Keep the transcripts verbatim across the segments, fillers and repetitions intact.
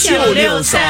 九六三。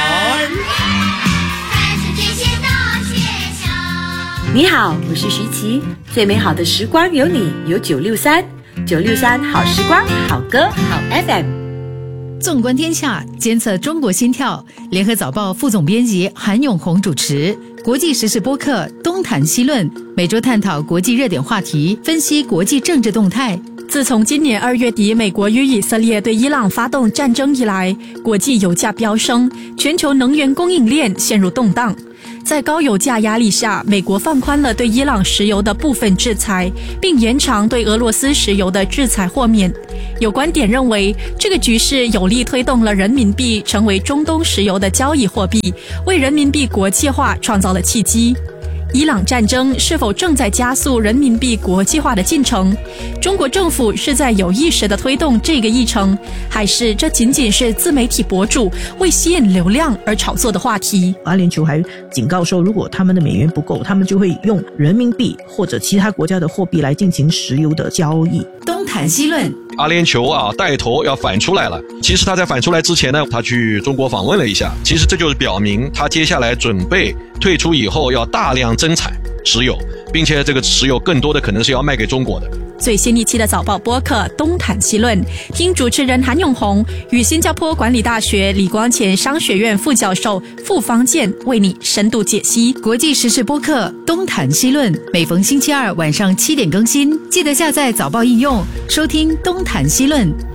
你好，我是徐琪，最美好的时光有你，有九六三，九六三好时光，好歌，好 F M。 纵观天下，监测中国心跳。联合早报副总编辑韩永红主持。国际时事播客东谈西论，每周探讨国际热点话题，分析国际政治动态。 自从今年二月底美国与以色列对伊朗发动战争以来，国际油价飙升，全球能源供应链陷入动荡。在高油价压力下，美国放宽了对伊朗石油的部分制裁，并延长对俄罗斯石油的制裁豁免。有观点认为，这个局势有力推动了人民币成为中东石油的交易货币，为人民币国际化创造了契机。伊朗战争是否正在加速人民币国际化的进程？中国政府是在有意识地推动这个议程，还是这仅仅是自媒体博主为吸引流量而炒作的话题？ 阿联酋还警告说，如果他们的美元不够，他们就会用人民币或者其他国家的货币来进行石油的交易。 东谈西论。 阿联酋啊，带头要反出来了。其实他在反出来之前呢，他去中国访问了一下。其实这就是表明他接下来准备退出以后要大量增产石油，并且这个石油更多的可能是要卖给中国的。 最新一期的早报播客东谈西论，听主持人韩永红与新加坡管理大学李光前商学院副教授傅方健为你深度解析国际时事播客东谈西论，每逢星期二晚上七点更新，记得下载早报应用收听东谈西论。